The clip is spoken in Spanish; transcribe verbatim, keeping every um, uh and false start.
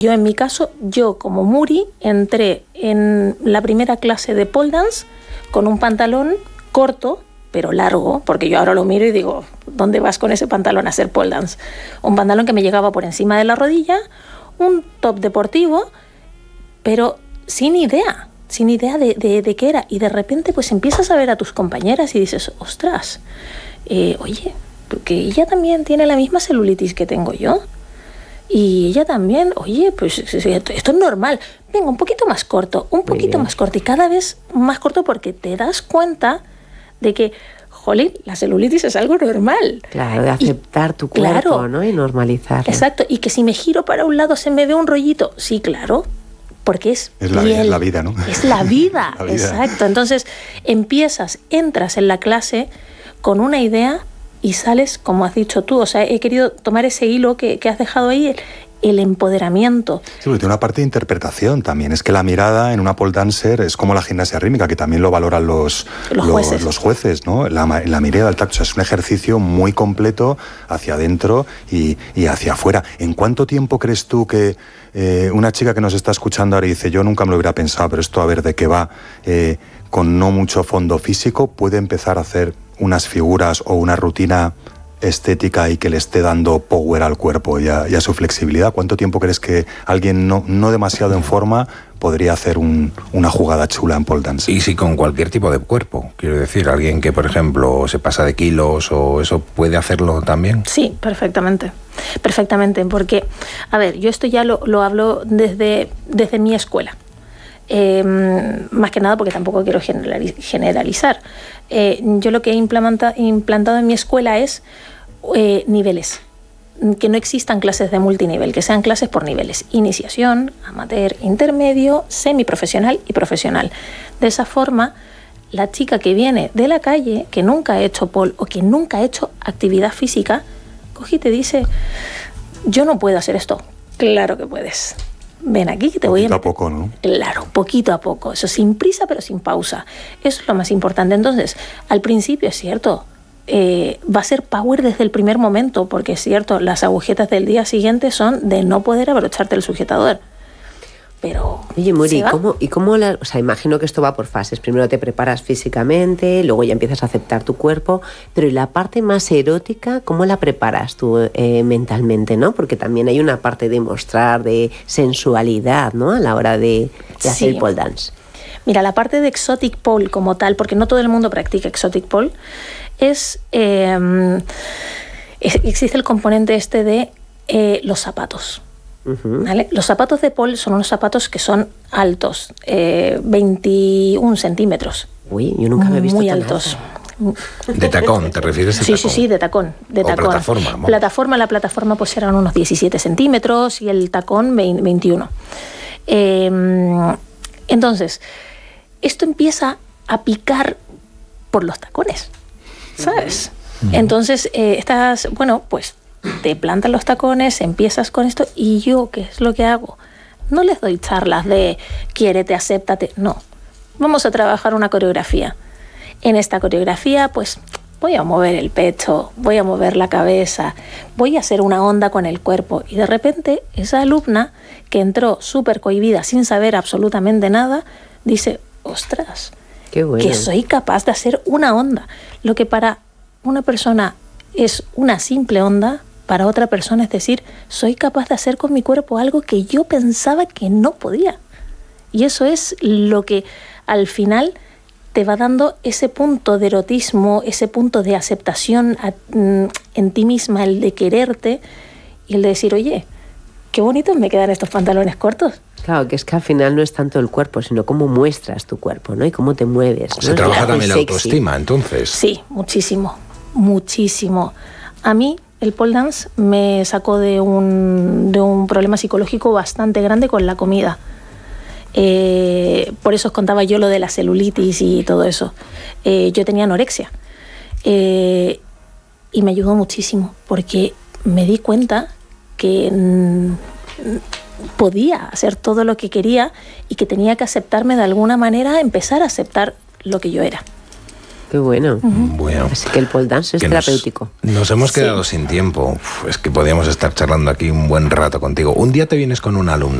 Yo en mi caso, yo como Muri, entré en la primera clase de pole dance con un pantalón corto, pero largo, porque yo ahora lo miro y digo, ¿dónde vas con ese pantalón a hacer pole dance? Un pantalón que me llegaba por encima de la rodilla, un top deportivo, pero sin idea, sin idea de, de, de qué era. Y de repente pues empiezas a ver a tus compañeras y dices, ostras, eh, oye, que ella también tiene la misma celulitis que tengo yo. Y ella también, oye, pues esto es normal. Venga, un poquito más corto, un poquito más corto. Y cada vez más corto porque te das cuenta de que, jolín, la celulitis es algo normal. Claro, de aceptar y, tu cuerpo, claro, ¿no? Y normalizarlo. Exacto. Y que si me giro para un lado se me ve un rollito. Sí, claro. Porque es, es la, piel, es la vida, ¿no? Es la vida, la vida. Exacto. Entonces empiezas, entras en la clase con una idea y sales, como has dicho tú. O sea, he querido tomar ese hilo que, que has dejado ahí, el, el empoderamiento. Sí, porque tiene una parte de interpretación también. Es que la mirada en una pole dancer es como la gimnasia rítmica, que también lo valoran los, los, los jueces. Los jueces, ¿no? La, la mirada, el tacto. O sea, es un ejercicio muy completo hacia adentro y, y hacia afuera. ¿En cuánto tiempo crees tú que eh, una chica que nos está escuchando ahora y dice, yo nunca me lo hubiera pensado, pero esto a ver de qué va, eh, con no mucho fondo físico, puede empezar a hacer unas figuras o una rutina estética y que le esté dando power al cuerpo y a, y a su flexibilidad? ¿Cuánto tiempo crees que alguien no, no demasiado en forma podría hacer un, una jugada chula en pole dance? Y si con cualquier tipo de cuerpo, quiero decir, alguien que por ejemplo se pasa de kilos o eso, ¿puede hacerlo también? Sí, perfectamente, perfectamente, porque, a ver, yo esto ya lo, lo hablo desde, desde mi escuela. Eh, más que nada porque tampoco quiero generalizar. Eh, yo lo que he implanta, implantado en mi escuela es eh, niveles, que no existan clases de multinivel, que sean clases por niveles: iniciación, amateur, intermedio, semiprofesional y profesional. De esa forma, la chica que viene de la calle, que nunca ha hecho pole o que nunca ha hecho actividad física, coge y te dice, yo no puedo hacer esto. Claro que puedes. Ven aquí que te voy a... Poquito a poco, ¿no? Claro, poquito a poco. Eso sin prisa pero sin pausa. Eso es lo más importante. Entonces, al principio es cierto, eh, va a ser power desde el primer momento, porque es cierto, las agujetas del día siguiente son de no poder abrocharte el sujetador. Pero... Oye, Muri, ¿y cómo, y cómo la, o sea, imagino que esto va por fases. Primero te preparas físicamente, luego ya empiezas a aceptar tu cuerpo, pero ¿y la parte más erótica, cómo la preparas tú eh, mentalmente, no? Porque también hay una parte de mostrar, de sensualidad, ¿no? A la hora de, de hacer sí. pole dance. Mira, la parte de exotic pole como tal, porque no todo el mundo practica exotic pole, es, eh, es existe el componente este de eh, los zapatos. Uh-huh. ¿Vale? Los zapatos de pole son unos zapatos que son altos, eh, veintiún centímetros. Uy, yo nunca me he visto muy tan altos. Alta. ¿De tacón? ¿Te refieres a sí, tacón? Sí, sí, de tacón. De o tacón. plataforma. ¿No? Plataforma, la plataforma pues eran unos diecisiete centímetros y el tacón veintiuno. Eh, entonces, esto empieza a picar por los tacones, ¿sabes? Uh-huh. Entonces, eh, estás, bueno, pues te plantan los tacones, empiezas con esto y yo, ¿qué es lo que hago? No les doy charlas de quiérete, acéptate, no. Vamos a trabajar una coreografía. En esta coreografía, pues, voy a mover el pecho, voy a mover la cabeza, voy a hacer una onda con el cuerpo. Y de repente, esa alumna que entró súper cohibida, sin saber absolutamente nada, dice, ostras, qué bueno, que soy capaz de hacer una onda. Lo que para una persona es una simple onda, para otra persona es decir, soy capaz de hacer con mi cuerpo algo que yo pensaba que no podía. Y eso es lo que al final te va dando ese punto de erotismo, ese punto de aceptación a, mm, en ti misma, el de quererte y el de decir, oye, qué bonitos me quedan estos pantalones cortos. Claro, que es que al final no es tanto el cuerpo, sino cómo muestras tu cuerpo, ¿no? Y cómo te mueves, ¿no? Se trabaja también la sexy. autoestima, entonces. Sí, muchísimo, muchísimo. A mí el pole dance me sacó de un, de un problema psicológico bastante grande con la comida. Eh, por eso os contaba yo lo de la celulitis y todo eso. Eh, yo tenía anorexia eh, y me ayudó muchísimo porque me di cuenta que mm, podía hacer todo lo que quería y que tenía que aceptarme de alguna manera, empezar a aceptar lo que yo era. Qué bueno. Uh-huh. Bueno. Así que el pole dance es terapéutico. Nos, nos hemos quedado sí. sin tiempo. Uf, es que podíamos estar charlando aquí un buen rato contigo. Un día te vienes con un alumno.